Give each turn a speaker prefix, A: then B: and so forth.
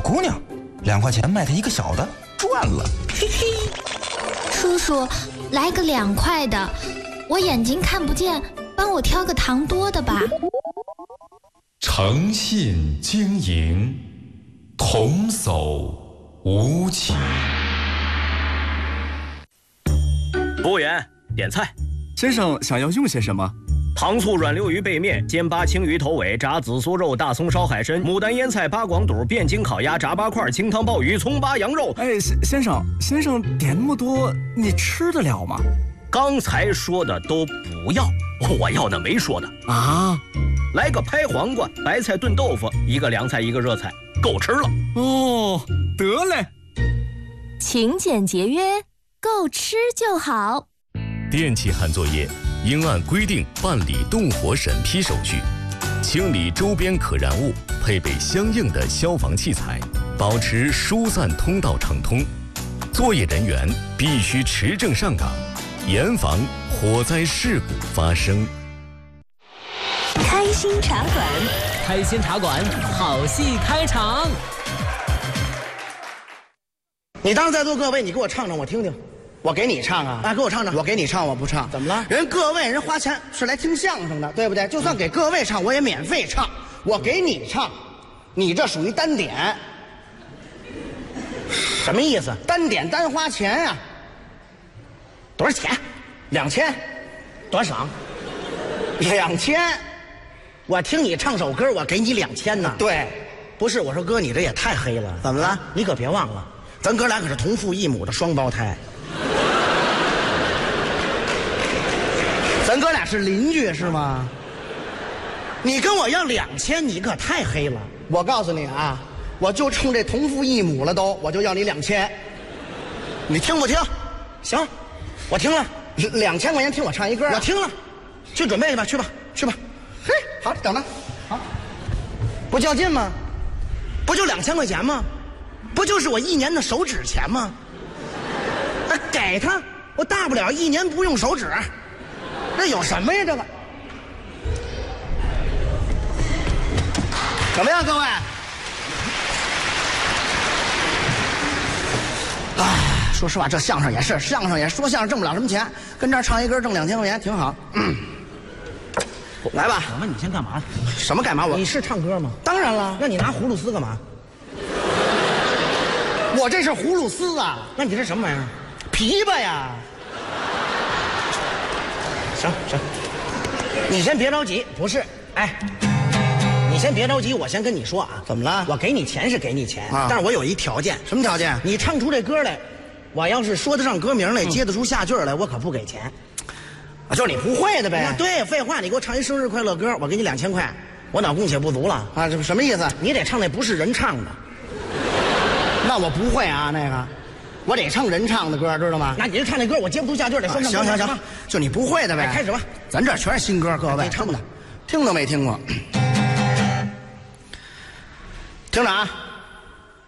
A: 姑娘，2块钱卖她一个小的，赚了，嘿嘿。
B: 叔叔，来个2块的，我眼睛看不见，帮我挑个糖多的吧。
C: 诚信经营，童叟无欺。
D: 服务员，点菜。
E: 先生想要用些什么？
D: 糖醋软溜鱼背面、煎巴青鱼头尾、炸紫苏肉、大葱烧海参、牡丹腌菜、八广肚、汴京烤鸭、炸八块、清汤鲍鱼、葱巴羊肉。
E: 哎，先生点那么多，你吃得了吗？
D: 刚才说的都不要，我要的没说的
E: 啊。
D: 来个拍黄瓜、白菜炖豆腐，一个凉菜一个热菜，够吃了。
E: 哦，得嘞。
F: 勤俭节约，够吃就好。
G: 电气焊作业应按规定办理动火审批手续，清理周边可燃物，配备相应的消防器材，保持疏散通道畅通。作业人员必须持证上岗，严防火灾事故发生。
F: 开心茶馆，
H: 开心茶馆，好戏开场。
I: 你当时在座各位，你给我唱唱，我听听。我给你唱啊！给我唱唱。我给你唱，我不唱。怎么了？各位人花钱是来听相声的，对不对？就算给各位唱，我也免费唱。我给你唱，你这属于单点。什么意思？单点单花钱呀。多少钱？2000。多少？2000。我听你唱首歌，我给你2000呢。对，不是我说哥，你这也太黑了。怎么了？你可别忘了，咱哥俩可是同父异母的双胞胎。咱哥俩是邻居是吗？你跟我要2000，你可太黑了。我告诉你啊，我就冲这同父异母了都，我就要你2000。你听不听？行，我听了，2000块钱听我唱一歌。我听了，去准备去吧，去吧，去吧。嘿，好，等着。好，不较劲吗？不就2000块钱吗？不就是我1年的手指钱吗？给他，我大不了1年不用手指。这有什么呀？这个怎么样，各位？说实话，这相声也是，说相声挣不了什么钱，跟这儿唱一歌挣2000块钱挺好。来吧。
H: 我问你先干嘛？
I: 什么干嘛？
H: 你是唱歌吗？
I: 当然了。
H: 那你拿葫芦丝干嘛？
I: 我这是葫芦丝啊。
H: 那你这什么玩意儿？
I: 琵琶呀。行，你先别着急，不是，你先别着急，我先跟你说啊。怎么了？我给你钱是给你钱，但是我有一条件。什么条件？你唱出这歌来，我要是说得上歌名来，接得出下句来，我可不给钱。就是你不会的呗。对，废话，你给我唱一生日快乐歌，我给你2000块，我脑供血不足了啊？这什么意思？你得唱那不是人唱的。那我不会啊，那个。我得唱人唱的歌，知道吗？那你就唱那歌，我接不出下句，得说上。行，就你不会的呗。开始吧，咱这全是新歌，各位没唱的，听都没听过。听着啊。